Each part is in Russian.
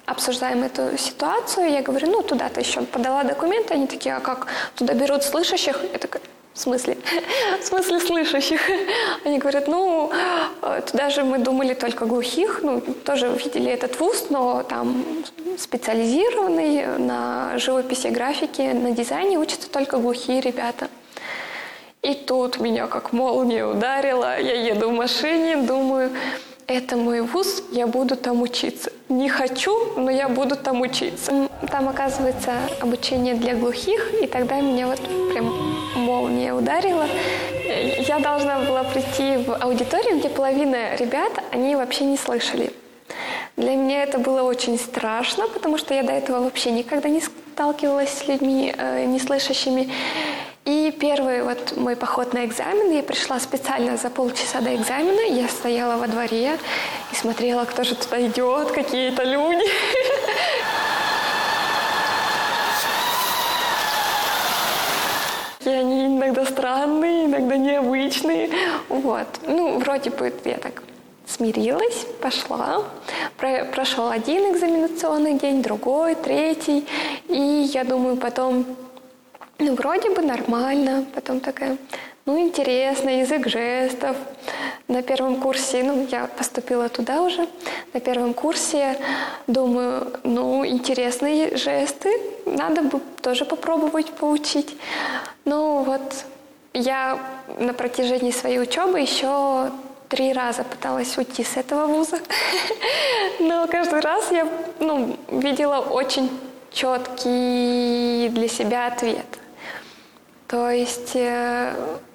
обсуждаем эту ситуацию, я говорю, ну, туда-то еще подала документы, они такие, а как, туда берут слышащих? Я такая, в смысле? В смысле слышащих? Они говорят, ну, туда же мы думали только глухих, ну, тоже видели этот вуз, но там специализированный на живописи, графике, на дизайне учатся только глухие ребята. И тут меня как молния ударила, я еду в машине, думаю, это мой вуз, я буду там учиться. Не хочу, но я буду там учиться. Там, оказывается, обучение для глухих, и тогда меня вот прям молния ударила. Я должна была прийти в аудиторию, где половина ребят, они вообще не слышали. Для меня это было очень страшно, потому что я до этого вообще никогда не сталкивалась с людьми неслышащими. И первый вот мой поход на экзамен, я пришла специально за полчаса до экзамена, я стояла во дворе и смотрела, кто же туда идет, какие-то люди. И они иногда странные, иногда необычные. Вот. Ну, вроде бы я так смирилась, пошла. Прошел один экзаменационный день, другой, третий. И я думаю, потом... Ну, вроде бы нормально. Потом такая, ну, интересно, язык жестов. На первом курсе, ну, я поступила туда уже. На первом курсе думаю, ну, интересные жесты. Надо бы тоже попробовать поучить. Ну, вот я на протяжении своей учебы еще 3 раза пыталась уйти с этого вуза. Но каждый раз я, ну, видела очень четкий для себя ответ. То есть я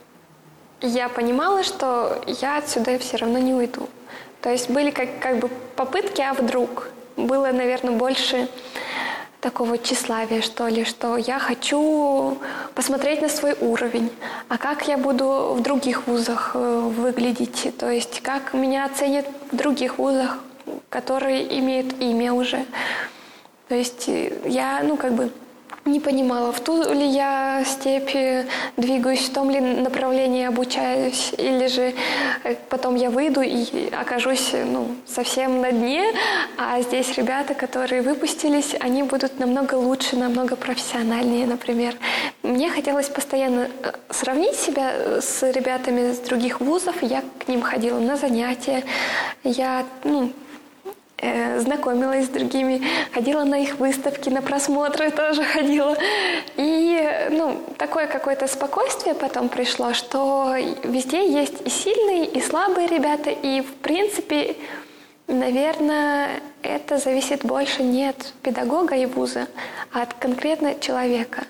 понимала, что я отсюда все равно не уйду. То есть были как бы попытки, а вдруг. Было, наверное, больше такого тщеславия, что ли, что я хочу посмотреть на свой уровень, а как я буду в других вузах выглядеть, то есть как меня оценят в других вузах, которые имеют имя уже. То есть я, ну, как бы не понимала, в ту ли я степь двигаюсь, в том ли направлении обучаюсь, или же потом я выйду и окажусь, ну, совсем на дне, а здесь ребята, которые выпустились, они будут намного лучше, намного профессиональнее, например. Мне хотелось постоянно сравнить себя с ребятами с других вузов, я к ним ходила на занятия, я, ну, знакомилась с другими, ходила на их выставки, на просмотры тоже ходила. И, ну, такое какое-то спокойствие потом пришло, что везде есть и сильные, и слабые ребята, и, в принципе, наверное, это зависит больше не от педагога и вуза, а от конкретно человека.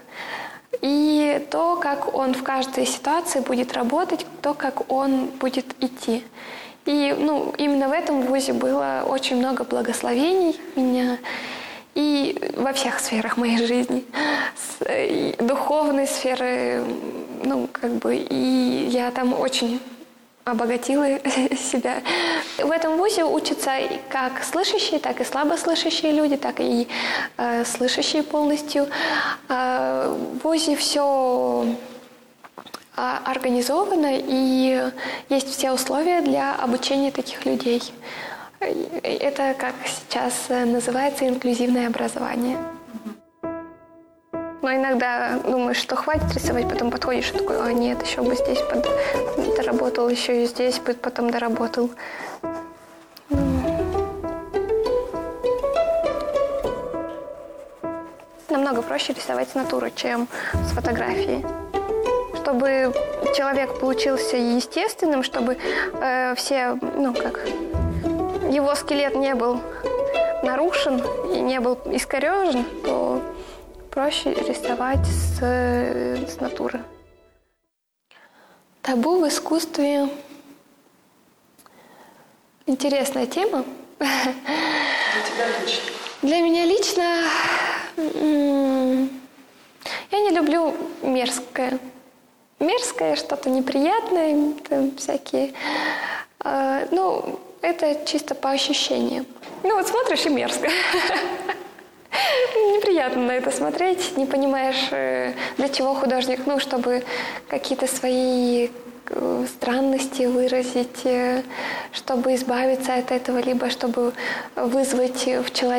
И то, как он в каждой ситуации будет работать, то, как он будет идти. И, ну, именно в этом вузе было очень много благословений меня и во всех сферах моей жизни. И духовной сферы, ну, как бы, и я там очень обогатила себя. В этом вузе учатся как слышащие, так и слабослышащие люди, так и слышащие полностью. В вузе все организовано, и есть все условия для обучения таких людей. Это, как сейчас называется, инклюзивное образование. Но иногда думаешь, что хватит рисовать, потом подходишь и такой, а нет, еще бы здесь доработал, еще и здесь бы потом доработал. Намного проще рисовать с натуры, чем с фотографии. Чтобы человек получился естественным, чтобы все, ну, как, его скелет не был нарушен и не был искорежен, то проще рисовать с натуры. Табу в искусстве – интересная тема. Для тебя лично? Для меня лично я не люблю мерзкое. Мерзкое, что-то неприятное, там всякие. Ну, это чисто по ощущениям. Ну, вот смотришь и мерзко. Неприятно на это смотреть, не понимаешь, для чего художник, ну, чтобы какие-то свои странности выразить, чтобы избавиться от этого, либо чтобы вызвать в человеке